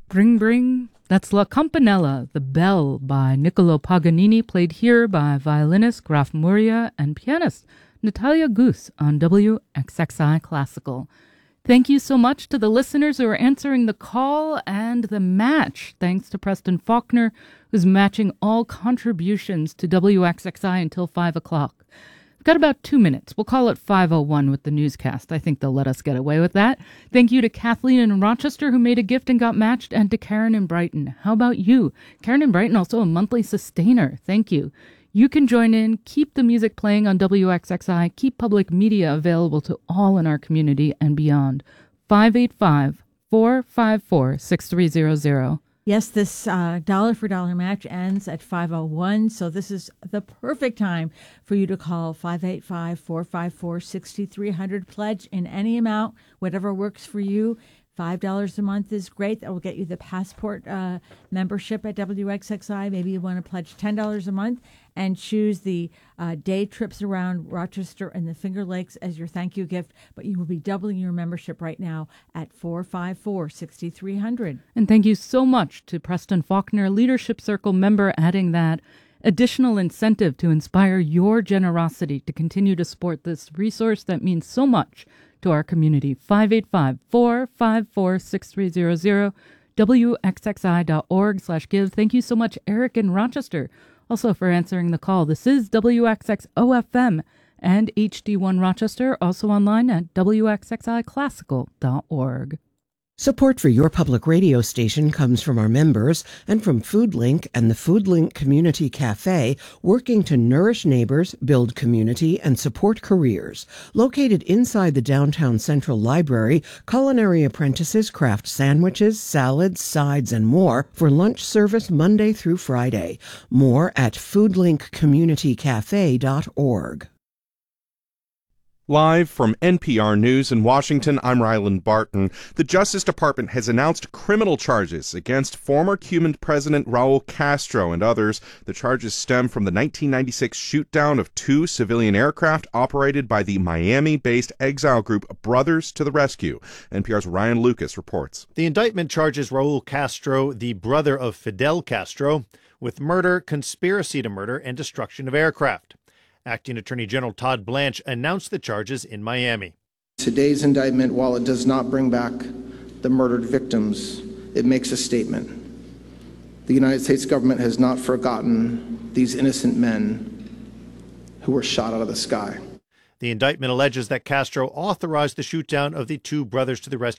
Bring, bring. That's La Campanella, The Bell by Niccolo Paganini, played here by violinist Graf Muria and pianist Natalia Gus on WXXI Classical. Thank you so much to the listeners who are answering the call and the match. Thanks to Preston Faulkner, who's matching all contributions to WXXI until 5 o'clock. We've got about 2 minutes. We'll call it 5:01 with the newscast. I think they'll let us get away with that. Thank you to Kathleen in Rochester, who made a gift and got matched, and to Karen in Brighton. How about you? Karen in Brighton, also a monthly sustainer. Thank you. You can join in, keep the music playing on WXXI, keep public media available to all in our community and beyond. 585-454-6300. Yes, this dollar for dollar match ends at 5:01, so this is the perfect time for you to call 585-454-6300. Pledge in any amount, whatever works for you. $5 a month is great. That will get you the passport membership at WXXI. Maybe you want to pledge $10 a month and choose the day trips around Rochester and the Finger Lakes as your thank you gift. But you will be doubling your membership right now at 454-6300. And thank you so much to Preston Faulkner, Leadership Circle member, adding that additional incentive to inspire your generosity to continue to support this resource that means so much to our community. 585-454-6300, WXXI.org/give. Thank you so much, Eric in Rochester, also for answering the call. This is WXXOFM and HD1 Rochester, also online at WXXIClassical.org. Support for your public radio station comes from our members and from FoodLink and the FoodLink Community Cafe, working to nourish neighbors, build community, and support careers. Located inside the downtown Central Library, culinary apprentices craft sandwiches, salads, sides, and more for lunch service Monday through Friday. More at foodlinkcommunitycafe.org. Live from NPR News in Washington, I'm Ryland Barton. The Justice Department has announced criminal charges against former Cuban President Raul Castro and others. The charges stem from the 1996 shoot-down of 2 civilian aircraft operated by the Miami-based exile group Brothers to the Rescue. NPR's Ryan Lucas reports. The indictment charges Raul Castro, the brother of Fidel Castro, with murder, conspiracy to murder, and destruction of aircraft. Acting Attorney General Todd Blanche announced the charges in Miami. Today's indictment, while it does not bring back the murdered victims, it makes a statement. The United States government has not forgotten these innocent men who were shot out of the sky. The indictment alleges that Castro authorized the shootdown of the 2 Brothers to the Rescue